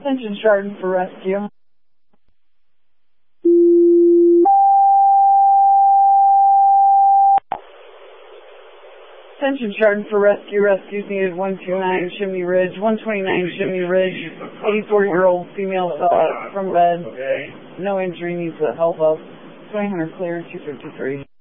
Attention Chardon for rescue. Attention Chardon for rescue. Rescues needed 129 Chimney Ridge, 129 Chimney Ridge. 84-year-old female fell out from bed. No injury, needs the help of 20 clear 253.